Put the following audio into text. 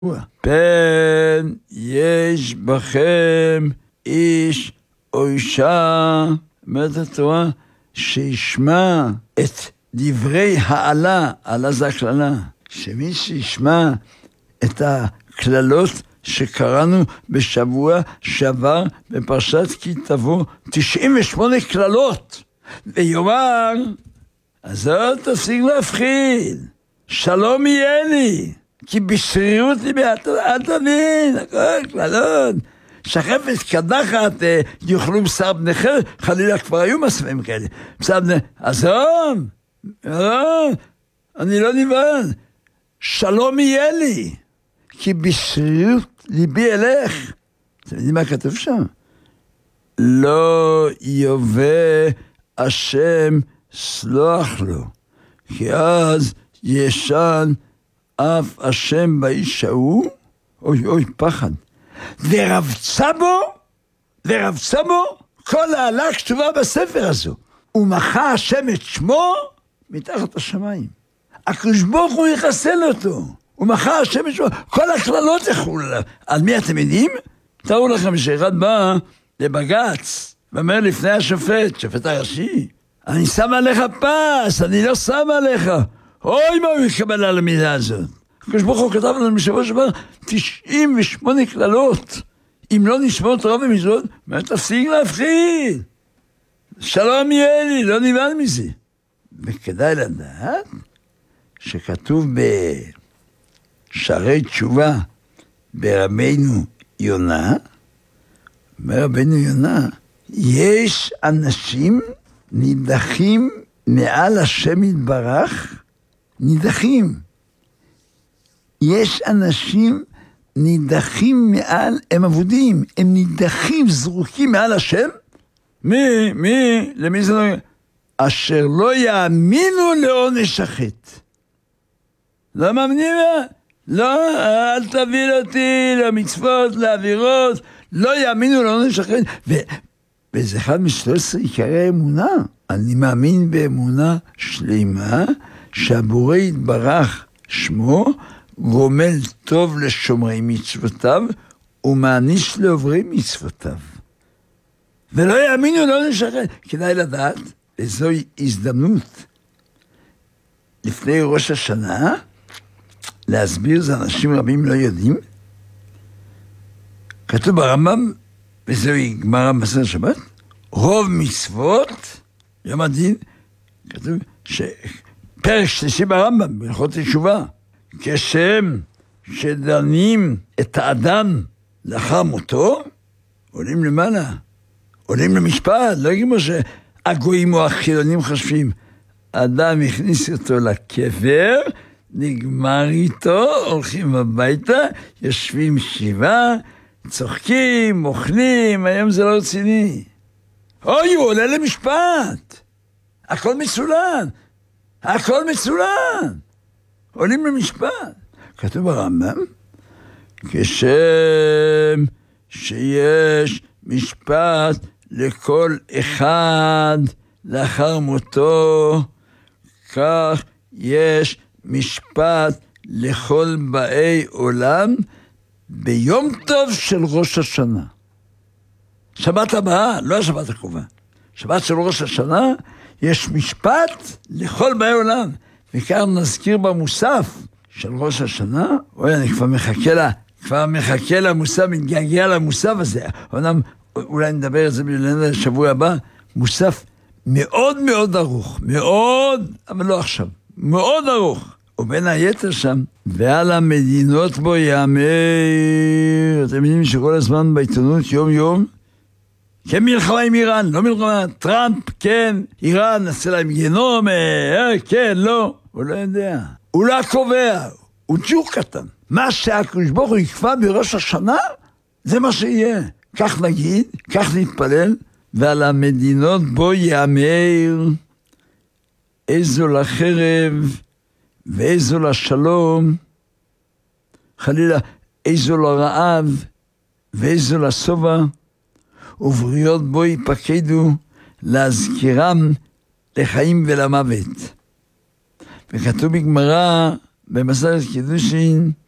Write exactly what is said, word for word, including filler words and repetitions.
פן יש בכם איש או אישה, אומרת התורה, שישמע את דברי העלה, העלה זה הכללה, שמי שישמע את הכללות שקראנו בשבוע שעבר בפרשת כי תבוא, תשעים ושמונה כללות, ויאמר, אז לא תפסיק להפחיד, שלום יהיה לי, כי בשרירות לי אל תבין, הכל כללות, שחפת קדחת, יאכלו בשר בניכם, חלילה כבר היו מסווים כאלה, בשר בני, עזוב, אני לא נבהל, שלום יהיה לי, כי בשרירות ליבי אלך. אתם יודעים מה כתוב שם? לא יובא השם סלוח לו, כי אז ישן אף השם באיש ההוא, אוי אוי פחד, ורבצה בו, ורבצה בו, כל העלה כתובה בספר הזו, ומחה השם את שמו מתחת השמיים. הקדוש ברוך הוא יחסל אותו, ומחה השם את שמו, כל הכללות יחולו עליו. על מי אתם יודעים? תראו לכם שאחד בא לבגץ, ואומר לפני השופט, שופט הראשי, אני שם עליך פס, אני לא שם עליך. אוי מה הוא יקבל על המילה הזאת. הקדוש ברוך הוא כתב לנו בשבוע שעבר תשעים ושמונה כללות. אם לא נשמור תורה ומצוות, מה תפסיק להפחיד? שלום יהיה לי, לא נבהל מזה. וכדאי לדעת שכתוב בשערי תשובה ברבינו יונה, אומר רבינו יונה, יש אנשים נידחים מעל השם יתברך, נידחים. יש אנשים נידחים מעל, הם עבודים, הם נידחים, זרוקים מעל השם. מי, מי, למי זה לא... אשר לא יאמינו לעונש החטא. לא מאמינים? לא, אל תביל אותי למצוות, לעבירות, לא יאמינו לעונש החטא. ו... וזה אחד משלוש עשרה עיקרי האמונה. אני מאמין באמונה שלמה, שהבורא יתברך שמו, גומל טוב לשומרי מצוותיו, ומעניש לעוברי מצוותיו. ולא יאמינו לעונש החטא. כדאי לדעת, וזוהי הזדמנות, לפני ראש השנה, להסביר, זה אנשים רבים לא יודעים, כתוב ברמב"ם, וזוהי גמרא במסכת שבת, רוב מצוות, יום הדין, כתוב שפרק שלישי ברמב"ם, בהלכות תשובה, כשם שדנים את האדם לאחר מותו, עולים למעלה, עולים למשפט, לא כמו שהגויים או החילונים חושבים, אדם הכניס אותו לקבר, נגמר איתו, הולכים הביתה, יושבים שבעה, צוחקים, אוכלים, היום זה לא רציני. אוי, הוא עולה למשפט. הכל מצולן. הכל מצולן. עולים למשפט. כתוב ברמב"ם, כשם שיש משפט לכל אחד לאחר מותו, כך יש משפט לכל באי עולם ביום טוב של ראש השנה. שבת הבאה, לא השבת הקרובה. שבת של ראש השנה, יש משפט לכל באי עולם. וכאן נזכיר במוסף של ראש השנה, אוי, אני כבר מחכה לה, כבר מחכה למוסף, מתגעגע למוסף הזה. אומנם, אולי נדבר את זה בשבוע הבא, מוסף מאוד מאוד ארוך, מאוד, אבל לא עכשיו, מאוד ארוך. ובין היתר שם, ועל המדינות בו יאמר, אתם יודעים שכל הזמן בעיתונות יום יום, כן מלחמה עם איראן, לא מלחמה, טראמפ, כן, איראן, נעשה להם גנום, אה, כן, לא, הוא לא יודע. הוא לא קובע, הוא ג'וק קטן. מה שהקדוש ברוך הוא יקבע בראש השנה, זה מה שיהיה. כך נגיד, כך נתפלל, ועל המדינות בו יאמר, איזו לחרב, ואיזו לשלום, חלילה, איזו לרעב, ואיזו לשובע, ובריות בו יפקדו, להזכירם לחיים ולמוות. וכתוב בגמרא, במסכת קידושין,